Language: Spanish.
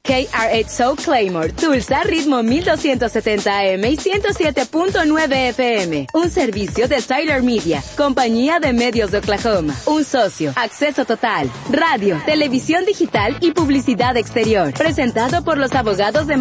KRXO Claymore, Tulsa, ritmo 1270 AM y 107.9 FM. Un servicio de Tyler Media, compañía de medios de Oklahoma. Un socio, acceso total, radio, televisión digital y publicidad exterior. Presentado por los abogados de